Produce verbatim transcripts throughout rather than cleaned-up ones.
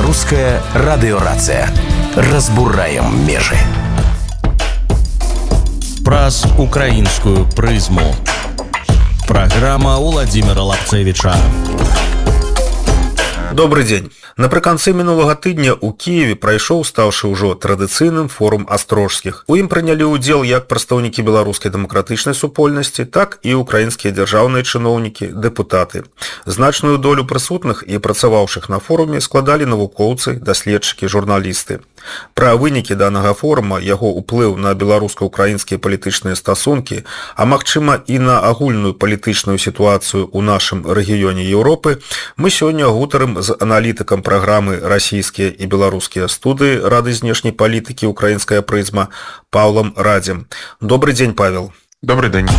Беларуская радыёрацыя. Разбураем межы. Праз украінскую прызму. Праграма Уладзіміра Лапцевіча. Добрый дзень. Напрыканцы мінулага тыдня ў Кіеве прайшоў стаўшы ўжо традыцыйным форум астрожскіх. У ім прынялі ўдзел як прадстаўнікі беларускай дэмакратычнай супольнасці, так і украінскія дзяржаўныя чыноўнікі, дэпутаты. Значную долю прысутных і працаваўшых на форуме складалі навукоўцы, даследчыкі, журналісты. Пра вынікі данага форума, яго ўплыў на беларуска-украінскія палітычныя стасункі, а магчыма і на агульную палітычную сітуацыю ў нашым рэгіёне Еўропы, мы сёння гутарым з аналітыкам праграмы расійскія і беларускія студыі Рады знешняй палітыкі «Украінская прызма» Паўлам Радзем. Добрый дзень, Павел. Добрый дзень.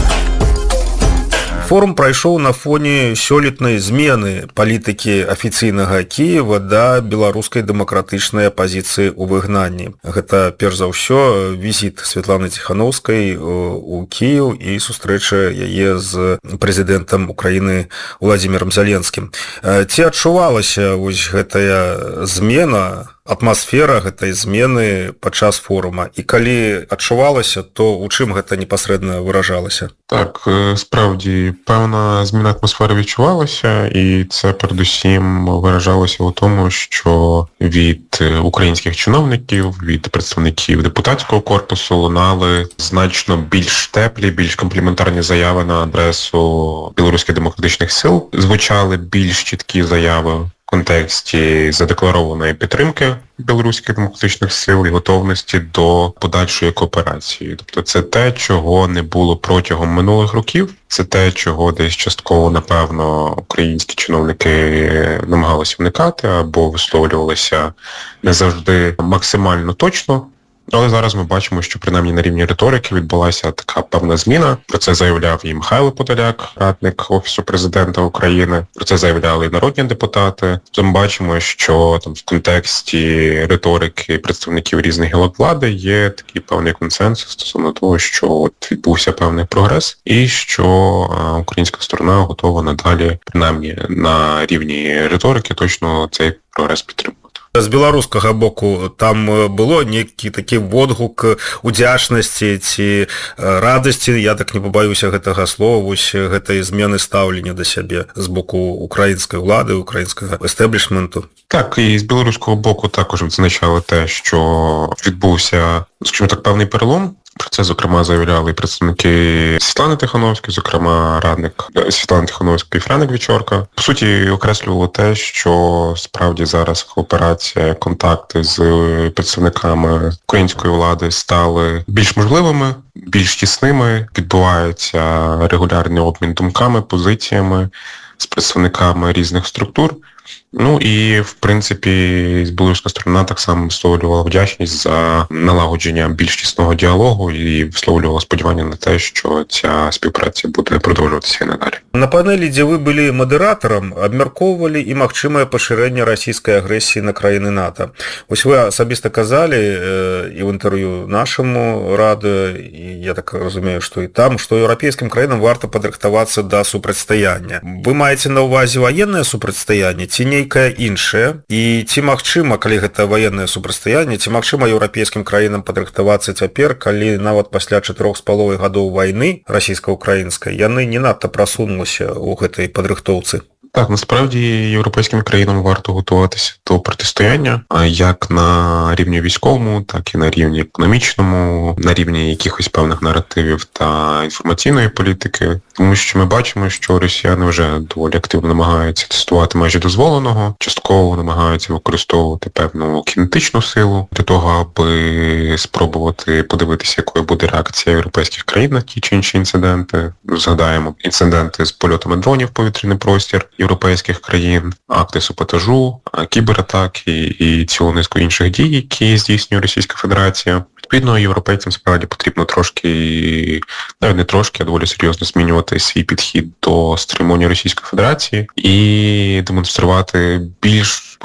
Форум прайшоў на фоне сёлетнай змены палітыкі афіцыйнага Кіева да беларускай дэмакратычнай апазіцыі ў выгнанні. Гэта, перш за ўсё, візіт Святланы Ціханаўскай у Кіеў і сустрэча яе з прэзідэнтам Украіны Уладзімірам Зеленскім. Ці адчувалася вось гэтая змена, атмасфера гэтай змены падчас форума? І калі адчувалася, то у чым гэта непасрэдна выражалася? Так, справді, певна зміна атмосфери відчувалася, і це передусім виражалося у тому, що від українських чиновників, від представників депутатського корпусу лунали значно більш теплі, більш компліментарні заяви на адресу білоруських демократичних сил. Звучали більш чіткі заяви в контексті задекларованої підтримки білоруських демократичних сил і готовності до подальшої кооперації. Тобто це те, чого не було протягом минулих років, це те, чого десь частково, напевно, українські чиновники намагалися уникати або висловлювалися не завжди максимально точно. Але зараз ми бачимо, що принаймні на рівні риторики відбулася така певна зміна. Про це заявляв і Михайло Подоляк, радник Офісу Президента України. Про це заявляли і народні депутати. Тобто ми бачимо, що там в контексті риторики представників різних гілок влади є такий певний консенсус стосовно того, що от відбувся певний прогрес і що а, українська сторона готова надалі, принаймні на рівні риторики, точно цей прогрес підтримувати. З беларускага боку там было нейкі такі водгук удзячнасці ці радасці, я так не пабаюся гэтага слова, вось гэтай змены стаўлення да сябе з боку украінскай улады, украінскага естэблішменту. Так, і з білоруського боку також відзначали те, що відбувся, скажімо так, певний перелом. Про це, зокрема, заявляли представники Світлани Тихановської, зокрема, радник Світлани Тихановської Френик Вічорка. По суті, окреслювало те, що справді зараз кооперація, контакти з представниками української влади стали більш можливими, більш тісними, відбувається регулярний обмін думками, позиціями з представниками різних структур. Ну і, в принципі, білоруська сторона так само висловлювала вдячність за налагодження більш тісного діалогу і висловлювала сподівання на те, що ця співпраця буде продовжуватися і надалі. На панелі, де ви були модератором, обмярковували і магчымае пашырэнне расійскай агрэсіі на краіны НАТО. Ось ви асабіста казали і в інтерв'ю нашому радыё, і я так разумею, што і там, што еўрапейскім краінам варта падрыхтавацца да супрацьстаяння. Вы маеце на ўвазе ваеннае супрацьстаянне ці нейкае іншае? І ці магчыма, калі гэта ваеннае супрацьстаянне, ці магчыма еўрапейскім краінам падрыхтавацца цяпер, калі нават пасля чатырох з паловай гадоў вайны расійска-украінскай яны не надта прасунуліся ў гэтай падрыхтоўцы? Так, насправді європейським країнам варто готуватися до протистояння, як на рівні військовому, так і на рівні економічному, на рівні якихось певних наративів та інформаційної політики. Тому що ми бачимо, що росіяни вже доволі активно намагаються тестувати межі дозволеного, частково намагаються використовувати певну кінетичну силу для того, аби спробувати подивитися, якою буде реакція європейських країн на ті чи інші інциденти. Згадаємо інциденти з польотами дронів в повітряний простір європейських країн, акти саботажу, кібератаки і цілу низку інших дій, які здійснює Російська Федерація. Відповідно, європейцям справді потрібно трошки, навіть не трошки, а доволі серйозно змінювати свій підхід до стримування Російської Федерації і демонструвати більш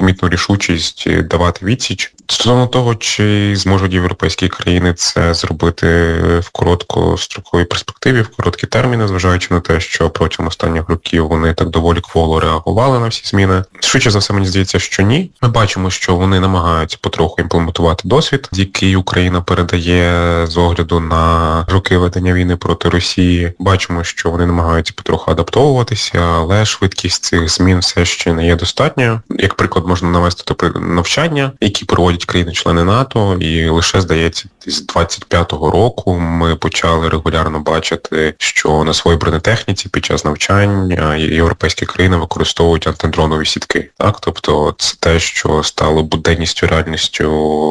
помітну рішучість давати відсіч. Стосовно того, чи зможуть європейські країни це зробити в короткостроковій перспективі, в короткі терміни, зважаючи на те, що протягом останніх років вони так доволі кволо реагували на всі зміни. Швидше за все, мені здається, що ні. Ми бачимо, що вони намагаються потроху імплементувати досвід, який Україна передає з огляду на роки ведення війни проти Росії. Бачимо, що вони намагаються потроху адаптовуватися, але швидкість цих змін все ще не є достатньою. Як приклад, можна навести навчання, які проводять країни-члени НАТО, і лише, здається, з двадцять п'ятого року ми почали регулярно бачити, що на своїй бронетехніці під час навчань європейські країни використовують антидронові сітки. Так, тобто це те, що стало буденністю, реальністю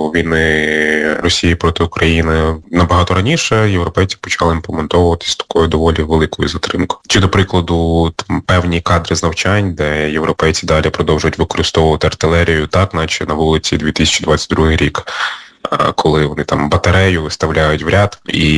війни Росії проти України набагато раніше. Європейці почали імплементовувати з такою доволі великою затримкою. Чи, до прикладу, там певні кадри з навчань, де європейці далі продовжують використовувати артилерію, так, наче на вулиці дві тисячі двадцять другий рік, коли вони там батарею виставляють в ряд,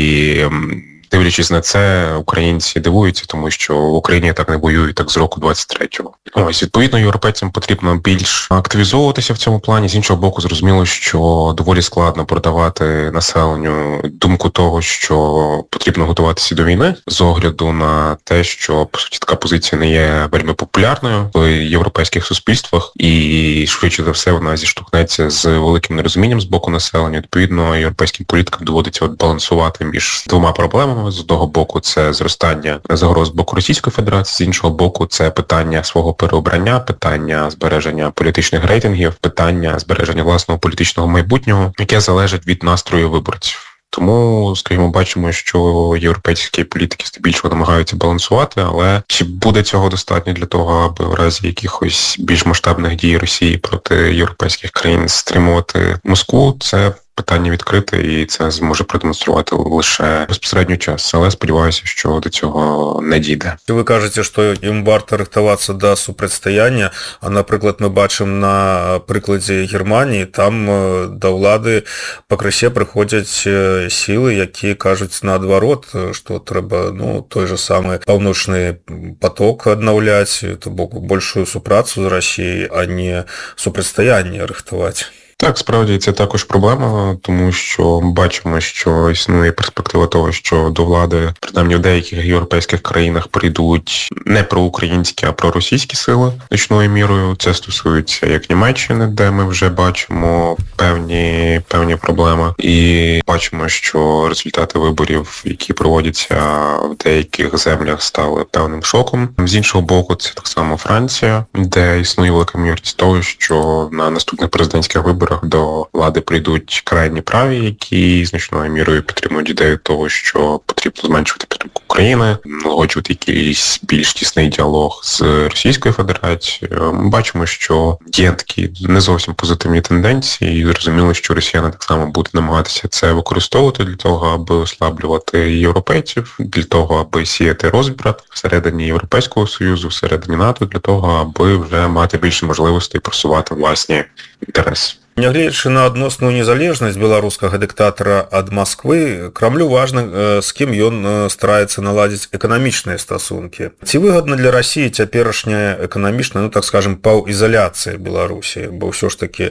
і дивлячись на це, українці дивуються, тому що в Україні так не воюють так з року двадцять третього. Ось, відповідно, європейцям потрібно більш активізовуватися в цьому плані. З іншого боку, зрозуміло, що доволі складно продавати населенню думку того, що потрібно готуватися до війни, з огляду на те, що, по суті, така позиція не є вельми популярною в європейських суспільствах, і швидше за все вона зіштовхнеться з великим нерозумінням з боку населення. Відповідно, європейським політикам доводиться от балансувати між двома проблемами. З одного боку, це зростання загроз з боку Російської Федерації, з іншого боку, це питання свого переобрання, питання збереження політичних рейтингів, питання збереження власного політичного майбутнього, яке залежить від настрою виборців. Тому, скажімо, бачимо, що європейські політики здебільшого намагаються балансувати, але чи буде цього достатньо для того, аби в разі якихось більш масштабних дій Росії проти європейських країн стримувати Москву, це питання відкрите, і це зможе продемонструвати лише безпосередньо час. Але сподіваюся, що до цього не дійде. Ви кажете, що їм варто рихтуватися до супрацьстояння, а, наприклад, ми бачимо на прикладі Германії, там до влади покрысе приходять сили, які кажуть наадварот, що треба, ну, той же самий паўночны поток аднаўляць, то бок большую супрацу з Росією, а не супрацьстояння рихтувати. Так, справді, це також проблема, тому що бачимо, що існує перспектива того, що до влади, принаймні в деяких європейських країнах, прийдуть не проукраїнські, а проросійські сили значною мірою. Це стосується як Німеччини, де ми вже бачимо певні, певні проблеми. І бачимо, що результати виборів, які проводяться в деяких землях, стали певним шоком. З іншого боку, це так само Франція, де існує велика ймовірність того, що на наступних президентських виборах до влади прийдуть крайні праві, які значною мірою підтримують ідею того, що потрібно зменшувати підтримку України, налагоджувати якийсь більш тісний діалог з Російською Федерацією. Ми бачимо, що є такі не зовсім позитивні тенденції, і зрозуміло, що росіяни так само будуть намагатися це використовувати для того, аби ослаблювати європейців, для того, аби сіяти розбрат всередині Європейського Союзу, всередині НАТО, для того, аби вже мати більше можливостей просувати власні інтереси. Нягледзячы на адносную незалежнасць беларускага дыктатара ад Масквы, Крамлю важна, з кім ён стараецца наладзіць эканамічныя стасункі. Ці выгадна для Расіі цяперашняя эканамічная, ну так скажем, паўізаляцыя Беларусі, бо ўсё ж такі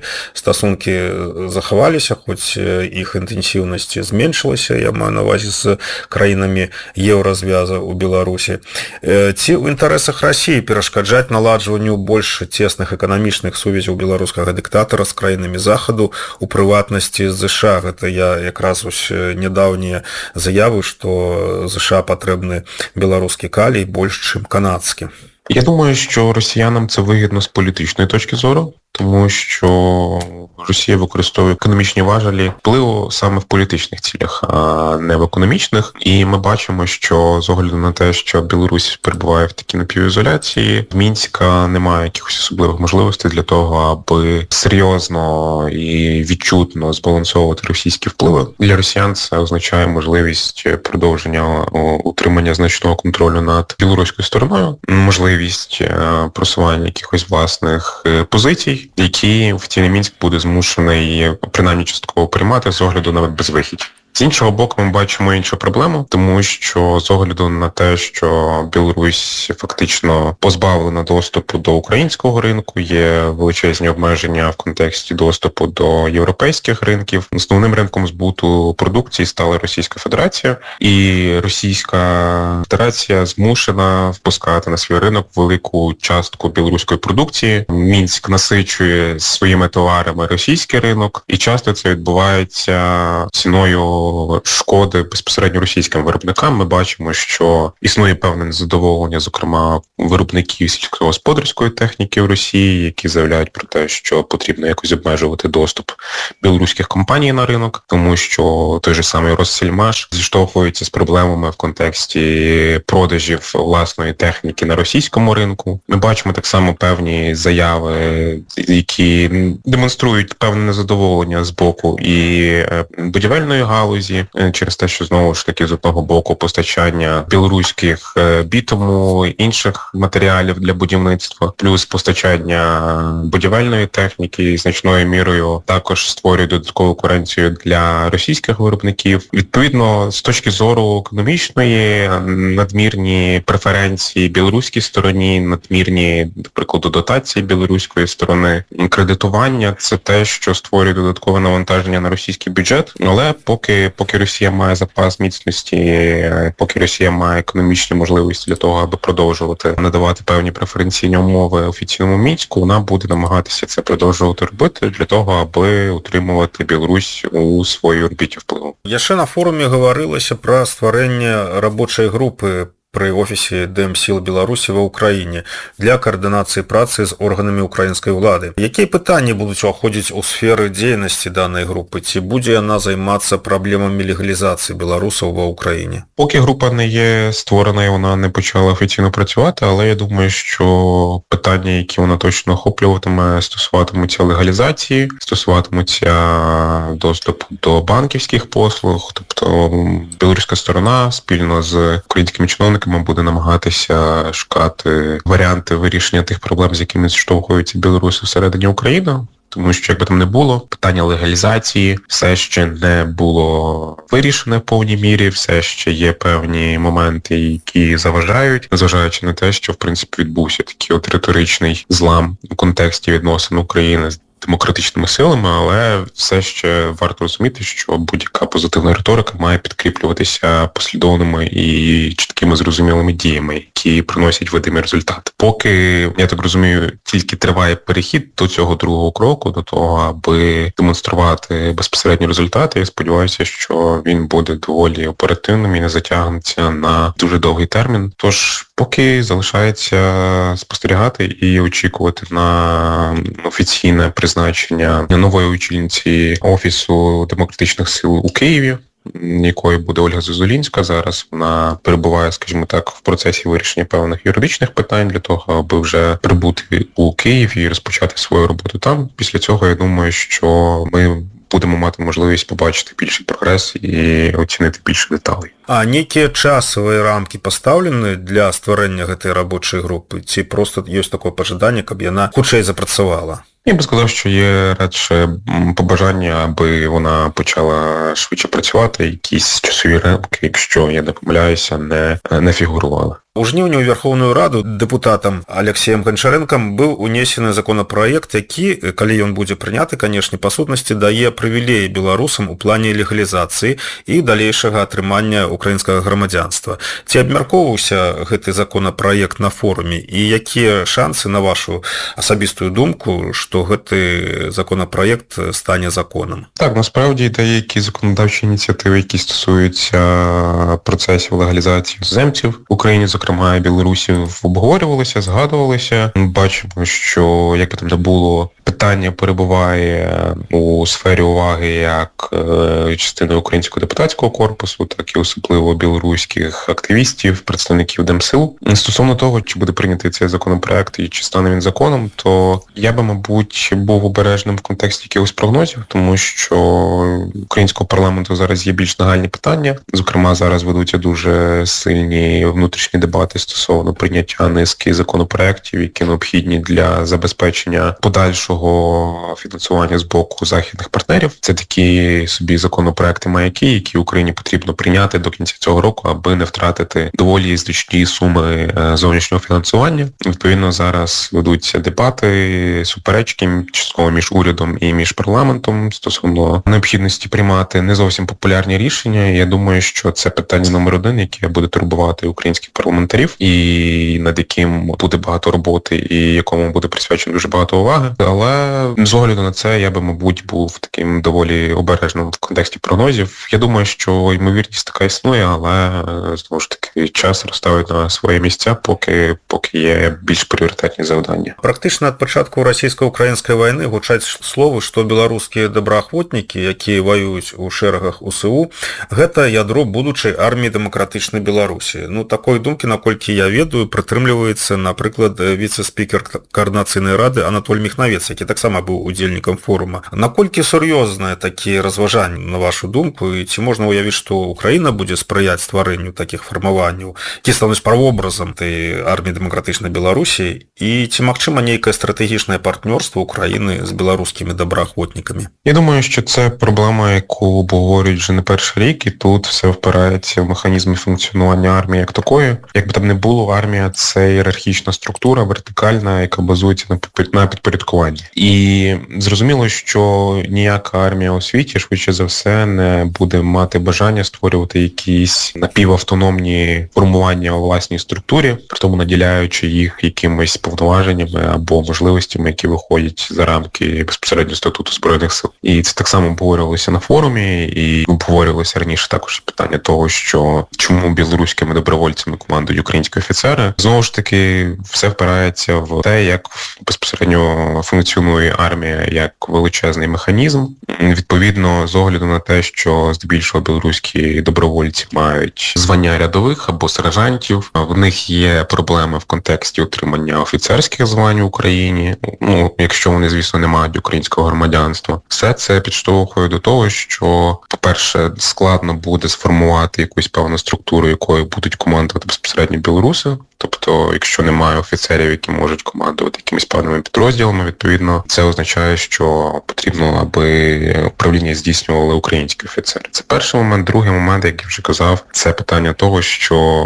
стасункі захаваліся, хоць іх інтэнсіўнасць зменшылася, я маю на ўвазе з краінамі еўразвяза ў Беларусі. Ці ў інтарэсах Расіі перашкаджаць наладжванню больш цесных эканамічных сувязяў беларускага дыктатара з краінамі захаду, у прыватнасці ЗША. Гэта я якраз ось нядаўнія заявы, што ЗША патрэбны беларускі калій больш, чым канадскі. Я думаю, що росіянам це вигідно з політичної точки зору, тому що Росія використовує економічні важелі впливу саме в політичних цілях, а не в економічних. І ми бачимо, що з огляду на те, що Білорусь перебуває в такій напівізоляції, в Мінська немає якихось особливих можливостей для того, аби серйозно і відчутно збалансовувати російські впливи. Для росіян це означає можливість продовження утримання значного контролю над білоруською стороною, можливість просування якихось власних позицій, які офіційний Мінськ буде змушений принаймні частково приймати з огляду на безвихідь. З іншого боку, ми бачимо іншу проблему, тому що з огляду на те, що Білорусь фактично позбавлена доступу до українського ринку, є величезні обмеження в контексті доступу до європейських ринків. Основним ринком збуту продукції стала Російська Федерація, і Російська Федерація змушена впускати на свій ринок велику частку білоруської продукції. Мінськ насичує своїми товарами російський ринок, і часто це відбувається ціною шкоди безпосередньо російським виробникам. Ми бачимо, що існує певне незадоволення, зокрема, виробників сільськогосподарської техніки в Росії, які заявляють про те, що потрібно якось обмежувати доступ білоруських компаній на ринок, тому що той же самий Россельмаш зіштовхується з проблемами в контексті продажів власної техніки на російському ринку. Ми бачимо так само певні заяви, які демонструють певне незадоволення з боку і будівельної галузі, через те, що знову ж таки з одного боку постачання білоруських бітуму, інших матеріалів для будівництва, плюс постачання будівельної техніки значною мірою також створює додаткову конкуренцію для російських виробників. Відповідно, з точки зору економічної, надмірні преференції білоруській стороні, надмірні, до прикладу, дотації білоруської сторони, кредитування – це те, що створює додаткове навантаження на російський бюджет, але поки Поки Росія має запас міцності, поки Росія має економічні можливості для того, аби продовжувати надавати певні преференційні умови офіційному Мінську, вона буде намагатися це продовжувати робити для того, аби утримувати Білорусь у своїй орбіті впливу. Яшчэ на форуме гаварылася пра стварэнне рабочай групы при офісе Дэмсіл Беларусі ва ўкраіне для каардынацыі працы з органамі украінскай улады. Якія пытанні будуць уваходзіць у сферы дзейнасці данай групы? Ці будзе яна займацца праблемамі легалізацыі беларусаў ва ўкраіне? Поки група не є створена і вона не почала офіційно працювати, але я думаю, що питання, які вона точно охоплюватиме, стосуватимуться легалізації, стосуватимуться доступу до банківських послуг, тобто білоруська сторона спільно з українськими чиновниками буде намагатися шукати варіанти вирішення тих проблем, з якими зіштовхуються білоруси всередині України. Тому що, якби там не було, питання легалізації все ще не було вирішене в повній мірі, все ще є певні моменти, які заважають, незважаючи на те, що, в принципі, відбувся такий от риторичний злам у контексті відносин України з демократичними силами, але все ще варто розуміти, що будь-яка позитивна риторика має підкріплюватися послідовними і чіткими зрозумілими діями, які приносять видимі результати. Поки, я так розумію, тільки триває перехід до цього другого кроку, до того, аби демонструвати безпосередні результати, я сподіваюся, що він буде доволі оперативним і не затягнеться на дуже довгий термін. Тож, поки залишається спостерігати і очікувати на офіційне призначення призначення нової очільниці Офісу демократичних сил у Києві, якою буде Ольга Зозулінська. Зараз вона перебуває, скажімо так, в процесі вирішення певних юридичних питань для того, аби вже прибути у Київ і розпочати свою роботу там. Після цього, я думаю, що ми будемо мати можливість побачити більший прогрес і оцінити більше деталей. А некія часовыя рамкі пастаўлены для стварэння гэтай рабочай групы? Ці проста ёсць такое пажаданне, каб яна хутчэй запрацавала? Я би сказав, що є радше побажання, аби вона почала швидше працювати, якісь часові рамки, якщо я не помиляюся, не, не фігурували. У жніўні ў Верховную Раду дэпутатам Алексеем Гончарэнкам быў унесены законапраект, які, калі ён будзе прыняты, канешне, па сутнасці дае прывілеі беларусам у плане легалізацыі і далейшага атрымання украінскага грамадзянства. Ці абмяркоўваўся гэты законапраект на форуме і якія шансы, на вашу асабістую думку, што гэты законапраект стане законам? Так, насправді деякі законодавчі ініціативи, які стосуються процесів легалізації іноземців в Україні, зокрема, і Білорусі, обговорювалися, згадувалися. Ми бачимо, що, як би там не було, питання перебуває у сфері уваги як е, частини українського депутатського корпусу, так і особливо білоруських активістів, представників Демсил. Стосовно того, чи буде прийнятий цей законопроект і чи стане він законом, то я би, мабуть, був обережним в контексті якихось прогнозів, тому що українського парламенту зараз є більш нагальні питання. Зокрема, зараз ведуться дуже сильні внутрішні дебати стосовно прийняття низки законопроектів, які необхідні для забезпечення подальшого про фінансування з боку західних партнерів. Це такі собі законопроекти маяки, які Україні потрібно прийняти до кінця цього року, аби не втратити доволі значні суми зовнішнього фінансування. Відповідно, зараз ведуться дебати, суперечки частково між урядом і між парламентом стосовно необхідності приймати не зовсім популярні рішення. Я думаю, що це питання номер один, яке буде турбувати українських парламентарів і над яким буде багато роботи і якому буде присвячено дуже багато уваги. Але з огляду на це я би, мабуть, був таким доволі обережним в контексті прогнозів. Я думаю, що ймовірність така існує, але знову ж таки час розставить на свої місця, поки, поки є більш пріоритетні завдання. Практично ад пачатку расійска-украінскай вайны гучаць словы, што беларускія добраахвотнікі, якія ваююць у шэрагах у эс у, гэта ядро будучай арміі дэмакратычнай Беларусі. Ну, такой думкі, наколькі я ведаю, прытрымліваецца, напрыклад, віцэ-спікер Коордынацыйнай рады Анатоль Міхнавец, які таксама быў удзельнікам форума. Наколькі сур'ёзныя такія разважанні, на вашу думку, і ці можна уявіць, што Украіна будзе спрыяць стварэнню такіх фармаванняў, які стануць правобразам той арміі дэмакратычнай Беларусі, і ці магчыма нейкае стратэгічнае партнёрства Украіны з беларускімі добраахвотнікамі? Я думаю, що це проблема, яку обговорюють вже не перший рік, і тут все впирається в механізми функціонування армії як такої. Як би там не було, армія – це ієрархічна структура, вертикальна, яка базується на підпорядкуванні. І зрозуміло, що ніяка армія у світі, швидше за все, не буде мати бажання створювати якісь напівавтономні формування у власній структурі, при тому наділяючи їх якимись повноваженнями або можливостями, які виходять за рамки безпосередньо статуту Збройних сил. І це так само обговорювалося на форумі, і обговорювалося раніше також питання того, що чому білоруськими добровольцями командують українські офіцери. Знову ж таки, все впирається в те, як безпосередньо функціонує армія як величезний механізм. Відповідно, з огляду на те, що здебільшого білоруські добровольці мають звання рядових або сержантів, в них є проблеми в контексті отримання офіцерських звань в Україні, ну, якщо вони, звісно, не мають українського громадянства. Все це підштовхує до того, що, по-перше, складно буде сформувати якусь певну структуру, якою будуть командувати безпосередньо білоруси. Тобто, якщо немає офіцерів, які можуть командувати якимись певними підрозділами, відповідно, це означає, що потрібно, аби управління здійснювали українські офіцери. Це перший момент. Другий момент, як я вже казав, це питання того, що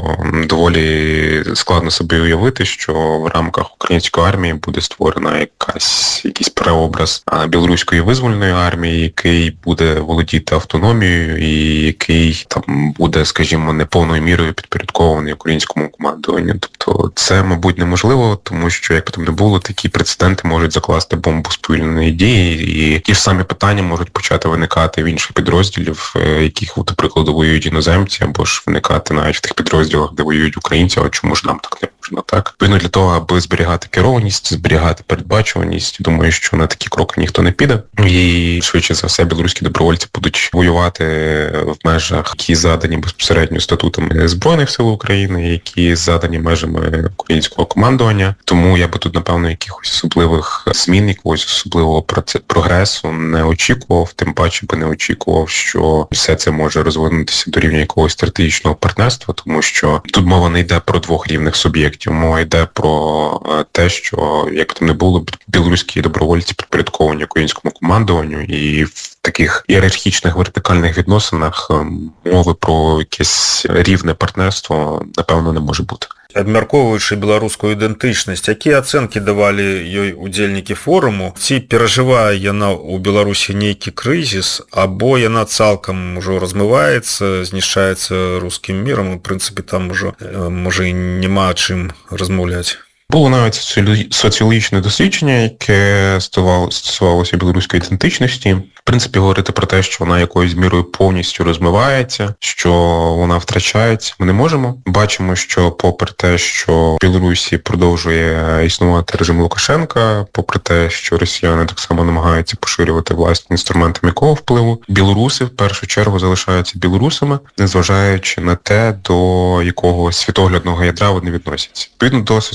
доволі складно собі уявити, що в рамках української армії буде створена якась, якийсь преобраз білоруської визвольної армії, який буде володіти автономією і який там буде, скажімо, не повною мірою підпорядкований українському командуванню. Тобто це, мабуть, неможливо, тому що, як би там не було, такі прецеденти можуть закласти бомбу сповільненої дії, і ті ж самі питання можуть почати виникати в інших підрозділів, яких, до прикладу, воюють іноземці, або ж виникати навіть в тих підрозділах, де воюють українці, а чому ж нам так не можна, так? Відповідно, для того, аби зберігати керованість, зберігати передбачуваність, думаю, що на такі кроки ніхто не піде. І, швидше за все, білоруські добровольці будуть воювати в межах, які задані безпосередньо статутами Збройних сил України, які задані межами українського командування. Тому я би тут, напевно, якихось особливих змін, якогось особливого прогресу не очікував, тим паче би не очікував, що все це може розвинутися до рівня якогось стратегічного партнерства, тому що тут мова не йде про двох рівних суб'єктів, мова йде про те, що, як там не було, білоруські добровольці підпорядковані українському командуванню, і в таких ієрархічних вертикальних відносинах мови про якесь рівне партнерство, напевно, не може бути. Абмяркоўваючы беларускую ідэнтычнасць, якія ацэнкі давалі ёй удзельнікі форуму? Ці перажывае яна ў Беларусі нейкі крызіс, або яна цалкам ужо размываецца, знішчаецца рускім мірам, у прынцыпе, там ужо, можа, і няма чым размаўляць? Було навіть соціологічне дослідження, яке стосувалося білоруської ідентичності. В принципі, говорити про те, що вона якоюсь мірою повністю розмивається, що вона втрачається, ми не можемо. Бачимо, що попри те, що в Білорусі продовжує існувати режим Лукашенка, попри те, що росіяни так само намагаються поширювати власні інструменти м'якого впливу, білоруси в першу чергу залишаються білорусами, незважаючи на те, до якого світоглядного ядра вони відносяться. Відповідно до соціологічного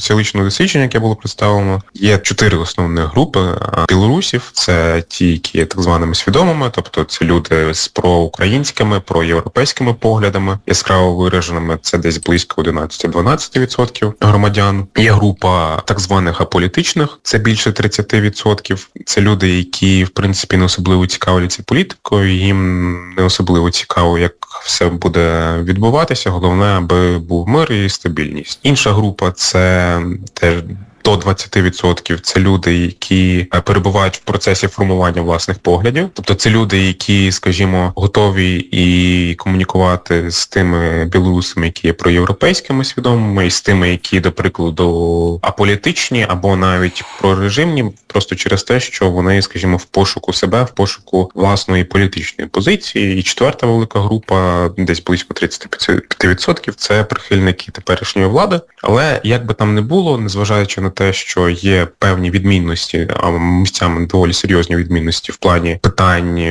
соціологічного дослідження, яке було представлено, є чотири основних групи білорусів. Це ті, які є так званими свідомими, тобто це люди з проукраїнськими, проєвропейськими поглядами, яскраво вираженими, це десь близько одинадцять-дванадцять відсотків громадян. Є група так званих аполітичних, це більше тридцять відсотків. Це люди, які, в принципі, не особливо цікавляться політикою, їм не особливо цікаво, як все буде відбуватися, головне, аби був мир і стабільність. Інша група – це теж до двадцять відсотків це люди, які перебувають в процесі формування власних поглядів. Тобто це люди, які, скажімо, готові і комунікувати з тими білорусами, які є проєвропейськими свідомими, і з тими, які, до прикладу, аполітичні або навіть прорежимні, просто через те, що вони, скажімо, в пошуку себе, в пошуку власної політичної позиції. І четверта велика група, десь близько тридцять п'ять відсотків, це прихильники теперішньої влади. Але як би там не було, незважаючи на те, що є певні відмінності, а місцями доволі серйозні відмінності в плані питань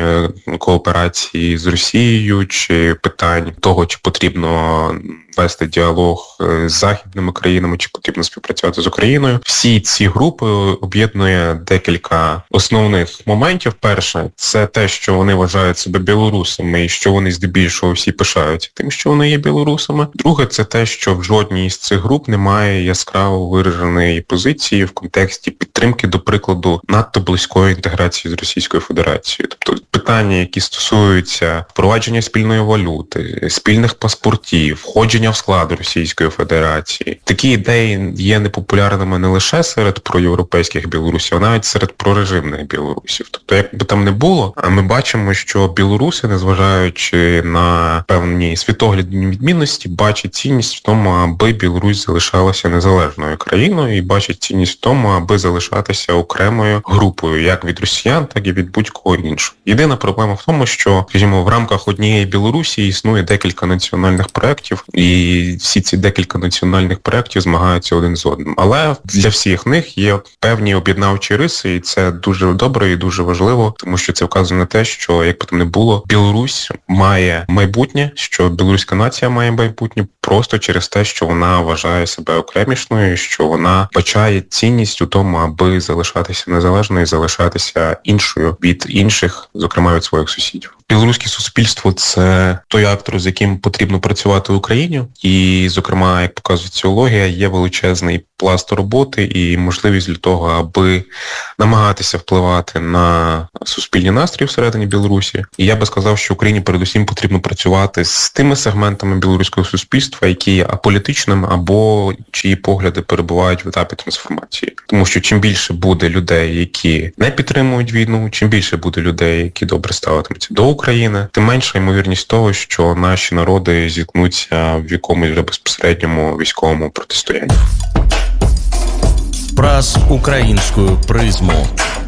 кооперації з Росією, чи питань того, чи потрібно вести діалог з західними країнами, чи потрібно співпрацювати з Україною. Всі ці групи об'єднує декілька основних моментів. Перше, це те, що вони вважають себе білорусами і що вони здебільшого всі пишаються тим, що вони є білорусами. Друге, це те, що в жодній з цих груп немає яскраво вираженої позиції в контексті підтримки, до прикладу, надто близької інтеграції з Російською Федерацією. Тобто питання, які стосуються впровадження спільної валюти, спільних паспортів, входження в склад Російської Федерації. Такі ідеї є непопулярними не лише серед проєвропейських білорусів, а навіть серед прорежимних білорусів. Тобто, як би там не було, ми бачимо, що білоруси, незважаючи на певні світоглядні відмінності, бачать цінність в тому, аби Білорусь залишалася незалежною країною і бачать цінність в тому, аби залишатися окремою групою, як від росіян, так і від будь-кого іншого. Єдина проблема в тому, що, скажімо, в рамках однієї Білорусі існує декілька національних проєктів, і всі ці декілька національних проєктів змагаються один з одним. Але для всіх них є певні об'єднавчі риси, і це дуже добре і дуже важливо, тому що це вказує на те, що, як би там не було, Білорусь має майбутнє, що білоруська нація має майбутнє просто через те, що вона вважає себе окремішною, що вона бачає цінність у тому, аби залишатися незалежною і залишатися іншою від інших, зокрема від своїх сусідів. Білоруське суспільство – це той актор, з яким потрібно працювати в Україні. І, зокрема, як показує соціологія, є величезний пласт роботи і можливість для того, аби намагатися впливати на суспільні настрої всередині Білорусі. І я би сказав, що Україні передусім потрібно працювати з тими сегментами білоруського суспільства, які є аполітичними або чиї погляди перебувають в етапі трансформації. Тому що чим більше буде людей, які не підтримують війну, чим більше буде людей, які добре ставитимуться до України, тим менша ймовірність того, що наші народи зіткнуться в якомусь вже безпосередньому військовому протистоянні. Праз українську призму.